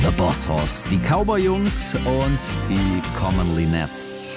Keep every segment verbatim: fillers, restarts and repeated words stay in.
The Boss Hoss, die Cowboy-Jungs und die Commonly Nets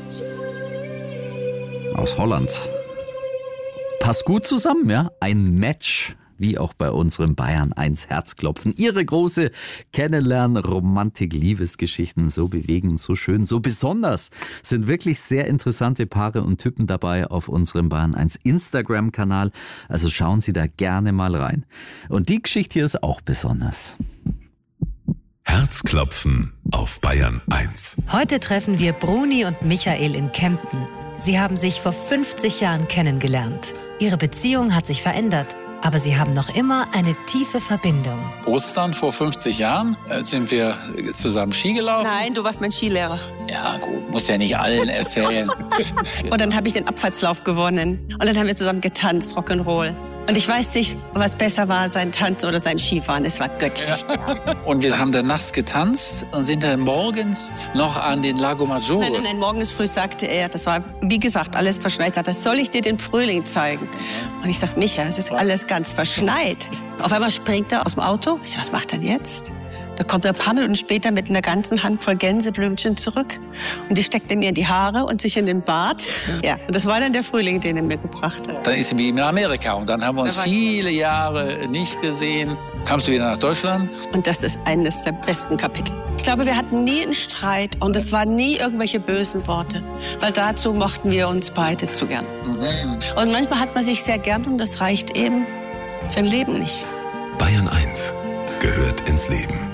aus Holland. Passt gut zusammen, ja? Ein Match, wie auch bei unserem Bayern eins Herzklopfen. Ihre große Kennenlernen, Romantik, Liebesgeschichten, so bewegend, so schön, so besonders. Sind wirklich sehr interessante Paare und Typen dabei auf unserem Bayern eins Instagram-Kanal. Also schauen Sie da gerne mal rein. Und die Geschichte hier ist auch besonders. Herzklopfen auf Bayern eins. Heute treffen wir Bruni und Michael in Kempten. Sie haben sich vor fünfzig Jahren kennengelernt. Ihre Beziehung hat sich verändert, aber sie haben noch immer eine tiefe Verbindung. Ostern vor fünfzig Jahren äh, sind wir zusammen Ski gelaufen. Nein, du warst mein Skilehrer. Ja gut, muss ja nicht allen erzählen. Und dann habe ich den Abfahrtslauf gewonnen. Und dann haben wir zusammen getanzt, Rock'n'Roll. Und ich weiß nicht, was besser war, sein Tanzen oder sein Skifahren. Es war göttlich. Ja. Und wir haben dann nachts getanzt und sind dann morgens noch an den Lago Maggiore. Nein, nein, nein, morgens früh sagte er, das war, wie gesagt, alles verschneit. Sagte, soll ich dir den Frühling zeigen? Und ich sag, Micha, es ist alles ganz verschneit. Auf einmal springt er aus dem Auto. Ich sag, was macht er denn jetzt? Da kommt er ein paar Minuten später mit einer ganzen Handvoll Gänseblümchen zurück. Und die steckt er mir in die Haare und sich in den Bart. Ja, und das war dann der Frühling, den er mir gebracht hat. Dann ist er wie in Amerika und dann haben wir uns viele Jahre nicht gesehen. Kamst du wieder nach Deutschland? Und das ist eines der besten Kapitel. Ich glaube, wir hatten nie einen Streit und es waren nie irgendwelche bösen Worte. Weil dazu mochten wir uns beide zu gern. Mhm. Und manchmal hat man sich sehr gern und das reicht eben für ein Leben nicht. Bayern eins gehört ins Leben.